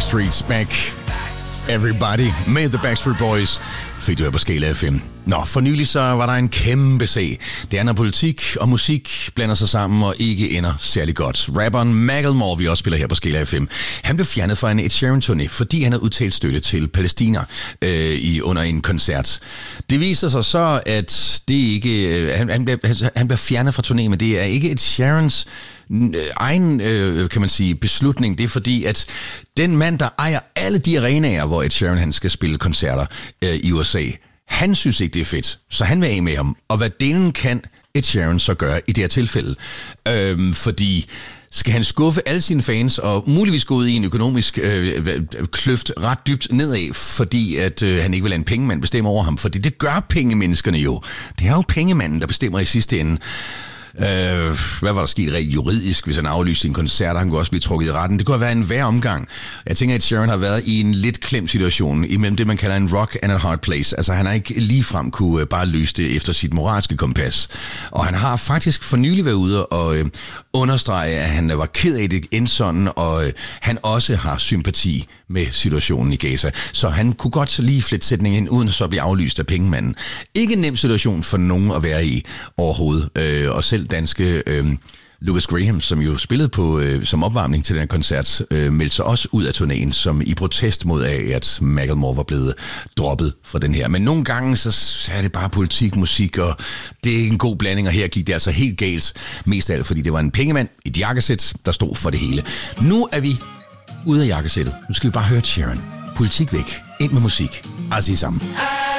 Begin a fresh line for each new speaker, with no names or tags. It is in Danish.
Backstreet's Back. Everybody med The Backstreet Boys fik du her på Skala FM. Nå, for nylig så var der en kæmpe sag. Det er, når politik og musik blander sig sammen og ikke ender særlig godt. Rapperen Macklemore, vi også spiller her på Skala FM, han blev fjernet fra en Ed Sheeran-turné, fordi han havde udtalt støtte til Palæstina under en koncert. Det viser sig så, at det ikke... Han bliver fjernet fra turné, men det er ikke Ed Sheerans egen, kan man sige, beslutning. Det er fordi, at den mand, der ejer alle de arenaer, hvor Ed Sheeran han skal spille koncerter i USA, han synes ikke, det er fedt, så han vil af med ham. Og hvad delen kan Ed Sheeran så gøre i det her tilfælde? Fordi skal han skuffe alle sine fans og muligvis gå ud i en økonomisk kløft ret dybt nedad, fordi at han ikke vil lade en pengemand bestemme over ham? Fordi det gør pengemenneskerne jo. Det er jo pengemanden, der bestemmer i sidste ende. Hvad var der sket rent juridisk, hvis han aflyste en koncert, han kunne også blive trukket i retten. Det kunne være en værre omgang. Jeg tænker, at Sheeran har været i en lidt klemt situation imellem det, man kalder en rock and a hard place. Altså, han har ikke ligefrem kunne bare løse det efter sit moralske kompas. Og han har faktisk for nylig været ude og understrege, at han var ked af det end sådan, og han også har sympati med situationen i Gaza. Så han kunne godt lige flette sætningen ind, uden at så blive aflyst af pengemanden. Ikke en nem situation for nogen at være i overhovedet. Og selv danske Lucas Graham, som jo spillede på som opvarmning til den koncert, meldte sig også ud af turnéen, som i protest mod at Macklemore var blevet droppet fra den her. Men nogle gange så er det bare politik, musik, og det er en god blanding, og her gik det altså helt galt. Mest af alt, fordi det var en pengemand i et jakkesæt, der stod for det hele. Nu er vi ude af jakkesættet. Nu skal vi bare høre Sheeran. Politik væk. Ind med musik. Altså sammen.